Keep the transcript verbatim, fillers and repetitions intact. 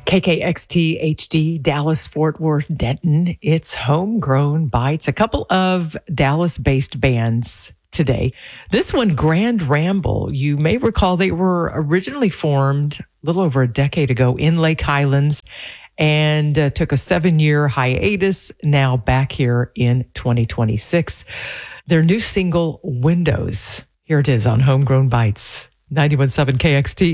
K K X T H D, Dallas, Fort Worth, Denton. It's Homegrown Bites, a couple of Dallas-based bands today. This one, Grand Ramble, you may recall they were originally formed a little over a decade ago in Lake Highlands and uh, took a seven-year hiatus, now back here in twenty twenty-six. Their new single, Windows. Here it is on Homegrown Bites, ninety-one point seven K X T.